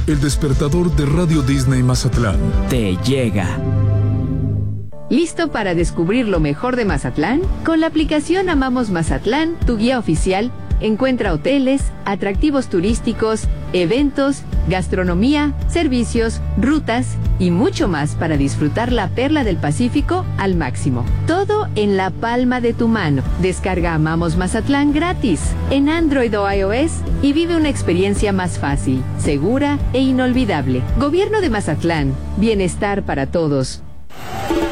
El despertador de Radio Disney Mazatlán te llega. ¿Listo para descubrir lo mejor de Mazatlán? Con la aplicación Amamos Mazatlán, tu guía oficial, encuentra hoteles, atractivos turísticos, eventos, gastronomía, servicios, rutas y mucho más para disfrutar la perla del Pacífico al máximo. Todo en la palma de tu mano. Descarga Amamos Mazatlán gratis en Android o iOS y vive una experiencia más fácil, segura e inolvidable. Gobierno de Mazatlán. Bienestar para todos.